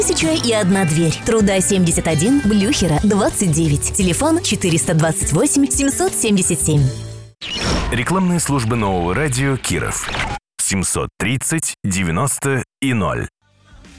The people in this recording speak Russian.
1001 дверь. Труда 71, Блюхера 29. Телефон 428 777. Рекламные службы нового радио Киров. 730 90 и 0.